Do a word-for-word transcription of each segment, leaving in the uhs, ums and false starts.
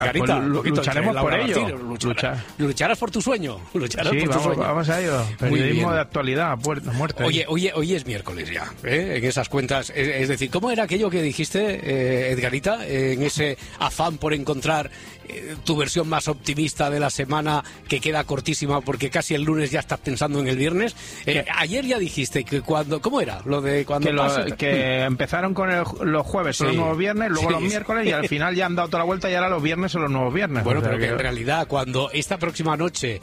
Carita, pues lucharemos por ello. Lucharás, Luchar. lucharás por tu sueño. Lucharás sí, por tu vamos, sueño. vamos a ello. Periodismo de actualidad, a muerte. Oye, oye, hoy es miércoles ya, ¿eh? En esas cuentas. Es, es decir, ¿cómo era aquello que dijiste, eh, Edgarita, eh, en ese afán por encontrar eh, tu versión más optimista de la semana, que queda cortísima porque casi el lunes ya estás pensando en el viernes? Eh, ayer ya dijiste que cuando... ¿Cómo era? Lo de cuando que, pase... lo, que empezaron con el, los jueves, son sí. los nuevos viernes, luego sí. los miércoles, y al final ya han dado toda la vuelta y ahora los viernes son los nuevos viernes. Bueno, o sea, pero que que... en realidad cuando esta próxima noche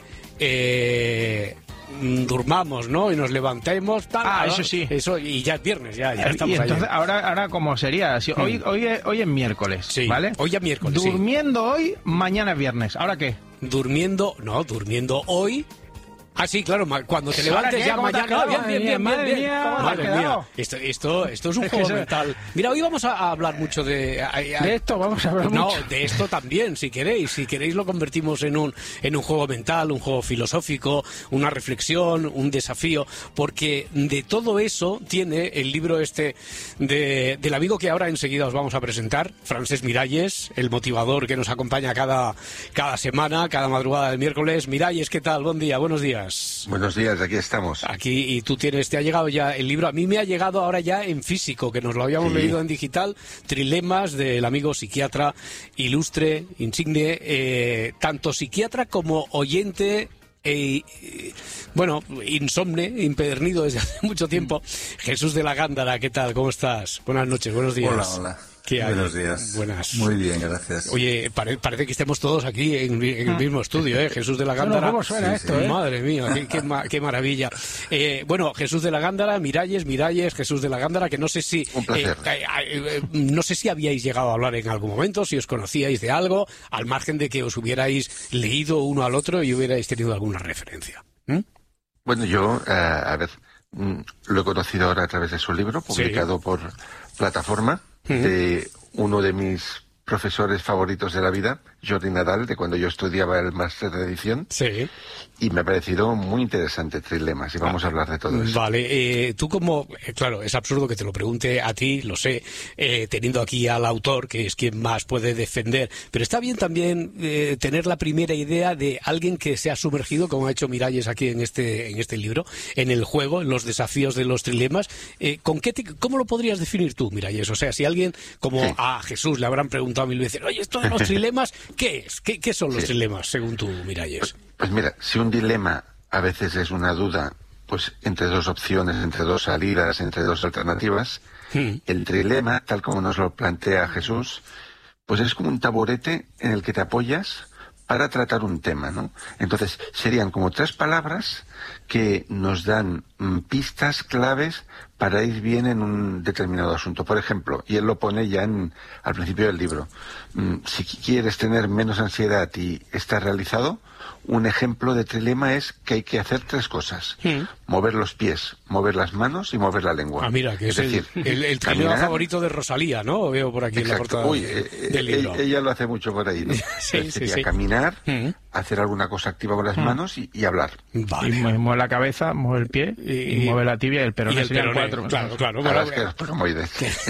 eh, durmamos, ¿no? Y nos levantemos, tal, ah, ¿no? eso sí. Eso, y ya es viernes, ya, ya estamos y entonces, ahí. ahora, ahora ¿cómo sería? Si hoy, hoy, es, hoy es miércoles, sí, ¿vale? Hoy es miércoles, Durmiendo sí. hoy, mañana es viernes. ¿Ahora qué? Durmiendo, no, durmiendo hoy... Ah, sí, claro, cuando te levantes ya mañana... Bien, bien, bien, madre bien, bien. Mía, Madre mía, esto, esto, esto es un es juego mental. Mira, hoy vamos a hablar mucho de... A, a, de esto vamos a hablar no, mucho. No, de esto también, si queréis. Si queréis lo convertimos en un, en un juego mental, un juego filosófico, una reflexión, un desafío, porque de todo eso tiene el libro este de, del amigo que ahora enseguida os vamos a presentar, Francesc Miralles, el motivador que nos acompaña cada, cada semana, cada madrugada del miércoles. Miralles, ¿qué tal? Buen día, buenos días. Buenos días, aquí estamos. Aquí, y tú tienes, te ha llegado ya el libro, a mí me ha llegado ahora ya en físico, que nos lo habíamos sí. leído en digital, Trilemas, del amigo psiquiatra, ilustre, insigne, eh, tanto psiquiatra como oyente, eh, eh, bueno, insomne, impedernido desde hace mucho tiempo, Jesús de la Gándara. ¿Qué tal? ¿Cómo estás? Buenas noches, buenos días. Hola, hola. ¿Qué hay? Buenos días. Buenas. Muy bien, gracias. Oye, pare, parece que estemos todos aquí en, en el mismo estudio, ¿eh? Jesús de la Gándara. ¿Cómo suena sí, esto, sí. eh? Madre mía, qué, qué, qué maravilla. Eh, bueno, Jesús de la Gándara, Miralles, Miralles, Jesús de la Gándara, que no sé si... Un placer. Eh, eh, no sé si habíais llegado a hablar en algún momento, si os conocíais de algo, al margen de que os hubierais leído uno al otro y hubierais tenido alguna referencia. ¿Mm? Bueno, yo, uh, a ver, mm, lo he conocido ahora a través de su libro, publicado sí. por Plataforma, uh-huh. de uno de mis profesores favoritos de la vida, Jordi Nadal, de cuando yo estudiaba el máster de edición. Sí. Y me ha parecido muy interesante Trilemas, y vamos ah, a hablar de todo eso. Vale, eh, tú como... Eh, claro, es absurdo que te lo pregunte a ti, lo sé, eh, teniendo aquí al autor, que es quien más puede defender, pero está bien también eh, tener la primera idea de alguien que se ha sumergido, como ha hecho Miralles aquí en este en este libro, en el juego, en los desafíos de los trilemas. Eh, ¿con qué te, ¿Cómo lo podrías definir tú, Miralles? O sea, si alguien, como sí. a Jesús le habrán preguntado mil veces, oye, esto de los trilemas, ¿qué es? ¿Qué, qué son los sí. trilemas, según tú, Miralles? Pues, pues mira, si un dilema a veces es una duda, pues entre dos opciones, entre dos salidas, entre dos alternativas, hmm. el trilema, tal como nos lo plantea Jesús, pues es como un taburete en el que te apoyas para tratar un tema, ¿no? Entonces, serían como tres palabras que nos dan mm, pistas claves para ir bien en un determinado asunto. Por ejemplo, y él lo pone ya en, al principio del libro, mm, si quieres tener menos ansiedad y estar realizado, un ejemplo de trilema es que hay que hacer tres cosas. ¿Mm? Mover los pies, mover las manos y mover la lengua. Ah, mira, que es, es decir, el, el, el trilema caminar... favorito de Rosalía, ¿no? Veo por aquí Exacto. en la portada Uy, de, del libro. Ella, ella lo hace mucho por ahí, ¿no? sí, sí, sí. Caminar, ¿Mm? hacer alguna cosa activa con las ¿Mm? manos y, y hablar. Vale. Y mueve la cabeza, mueve el pie y, y mueve la tibia y el peroné. Y el peroné, cuatro. Claro, claro. Bueno, bueno, bueno.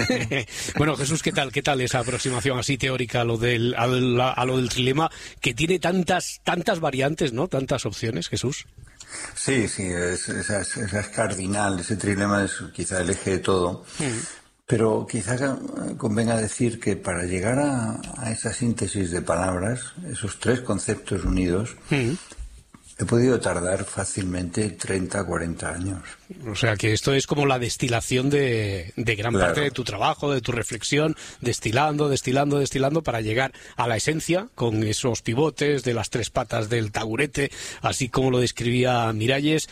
bueno, Jesús, ¿qué tal? ¿Qué tal esa aproximación así teórica a lo del, a, la, a lo del trilema, que tiene tantas, tantas variantes, ¿no? Tantas opciones, Jesús. Sí, sí, es, es, es, es cardinal, ese trilema es quizá el eje de todo, mm. pero quizá convenga decir que para llegar a, a esa síntesis de palabras, esos tres conceptos unidos, mm. he podido tardar fácilmente treinta, cuarenta años. O sea que esto es como la destilación de, de gran claro. parte de tu trabajo, de tu reflexión, destilando, destilando, destilando para llegar a la esencia con esos pivotes de las tres patas del taburete, así como lo describía Miralles.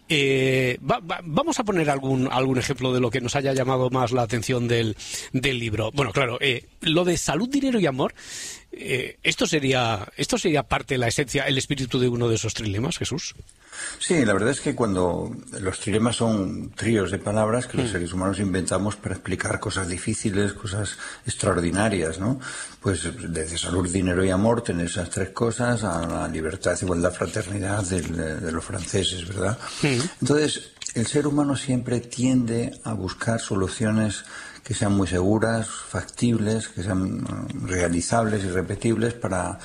Eh, va, va, vamos a poner algún algún ejemplo de lo que nos haya llamado más la atención del, del libro. Bueno, claro, eh, lo de salud, dinero y amor, eh, esto sería esto sería parte de la esencia, el espíritu de uno de esos trilemas, Jesús. Sí, la verdad es que cuando los trilemas son tríos de palabras que los seres humanos inventamos para explicar cosas difíciles, cosas extraordinarias, ¿no? Pues desde salud, dinero y amor, tener esas tres cosas, a la libertad, igualdad, fraternidad de, de los franceses, ¿verdad? Sí. Entonces, el ser humano siempre tiende a buscar soluciones que sean muy seguras, factibles, que sean realizables y repetibles para